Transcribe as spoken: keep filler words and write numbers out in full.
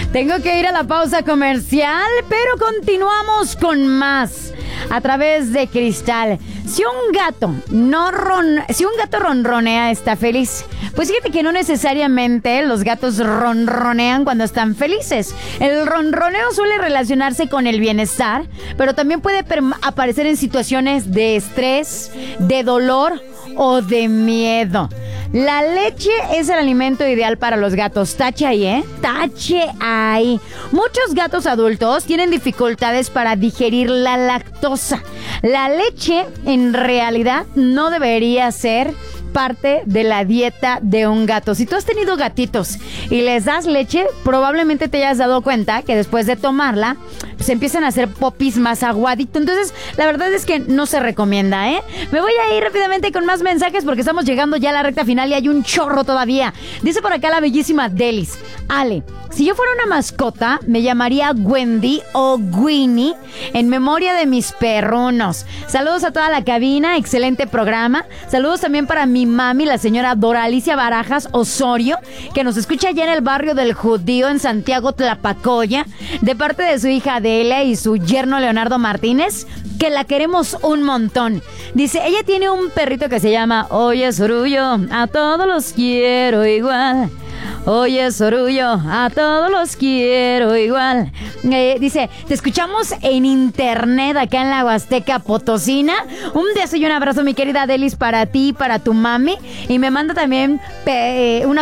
Tengo que ir a la pausa comercial, pero continuamos con más a través de Cristal. Si un gato no ron, si un gato ronronea, está feliz. Pues fíjate que no necesariamente los gatos ronronean cuando están felices. El ronroneo suele relacionarse con el bienestar, pero también puede perm- aparecer en situaciones de estrés, de dolor o de miedo. La leche es el alimento ideal para los gatos. Tache ahí, ¿eh? Tache ahí. Muchos gatos adultos tienen dificultades para digerir la lactosa. La leche, en realidad, no debería ser parte de la dieta de un gato. Si tú has tenido gatitos y les das leche, probablemente te hayas dado cuenta que después de tomarla se empiezan a hacer popis más aguadito. Entonces, la verdad es que no se recomienda, ¿eh? Me voy a ir rápidamente con más mensajes porque estamos llegando ya a la recta final y hay un chorro todavía. Dice por acá la bellísima Delis: Ale, si yo fuera una mascota, me llamaría Wendy o Winnie en memoria de mis perrunos. Saludos a toda la cabina, excelente programa. Saludos también para mi mami, la señora Dora Alicia Barajas Osorio, que nos escucha allá en el barrio del Judío en Santiago Tlapacoya, de parte de su hija Adela y su yerno Leonardo Martínez, que la queremos un montón. Dice, ella tiene un perrito que se llama Oye Sorullo, a todos los quiero igual. Oye, Sorullo, a todos los quiero igual. Eh, dice, te escuchamos en internet acá en la Huasteca Potosina. Un beso y un abrazo, mi querida Delis, para ti y para tu mami. Y me manda también pe- una